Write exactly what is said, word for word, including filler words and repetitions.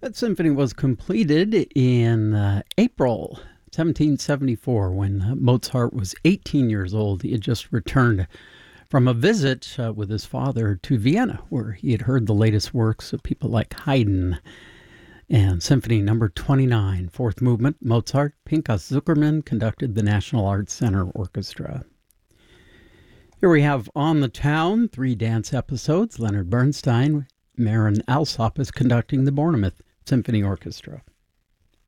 That symphony was completed in uh, April seventeen seventy-four when uh, Mozart was eighteen years old. He had just returned from a visit uh, with his father to Vienna, where he had heard the latest works of people like Haydn. And Symphony Number twenty-nine, fourth movement, Mozart, Pinchas Zukerman conducted the National Arts Center Orchestra. Here we have On the Town, three dance episodes. Leonard Bernstein, Marin Alsop is conducting the Bournemouth Symphony Orchestra.